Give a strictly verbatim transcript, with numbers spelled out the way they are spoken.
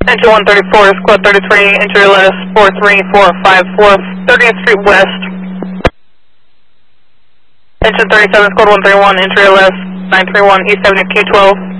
Engine one thirty-four, squad thirty-three, entry left, four three four five four, thirtieth Street West. Engine thirty-seven, squad one thirty-one, entry left, nine three one, East Avenue, Q twelve.